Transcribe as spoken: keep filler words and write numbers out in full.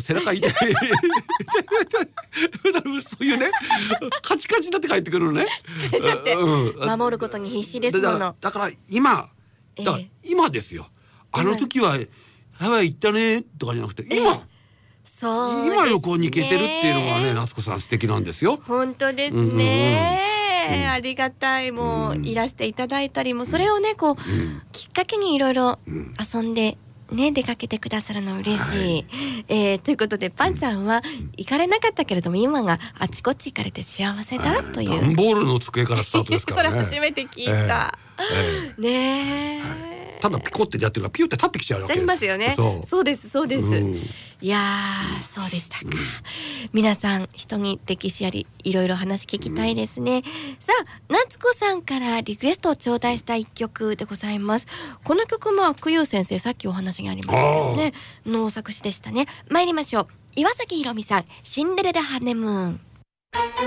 背中痛いそういうねカチカチになって帰ってくるのね。 疲れちゃって、 うん、 守ることに必死ですもの。 だ, だから今だから今ですよ、えー、あの時はハワイ行ったねとかじゃなくて今、えーそうですね、 今旅行に行けてるっていうのがね、夏子さん素敵なんですよ。 本当ですね、うんうんうん、ありがたい。もういらしていただいたりも、それをねこう、うん、きっかけにいろいろ遊んでね出かけてくださるの嬉しい、はい、えー、ということでパンさんは行かれなかったけれども今があちこち行かれて幸せだという、 段ボールの机からスタートですからねそれ初めて聞いた、えーえー、ねえ、はい、 ただピコってやってるからピュって立ってきちゃうわけ。 立ちますよね。そう、そうですそうです、うん、いやーそうでしたか、うん、皆さん人に歴史ありいろいろ話聞きたいですね、うん、さあ夏子さんからリクエストを頂戴した一曲でございます。この曲も阿久悠先生さっきお話がありましたけどねの作詞でしたね。参りましょう。岩崎宏美さんシンデレラハネムーン。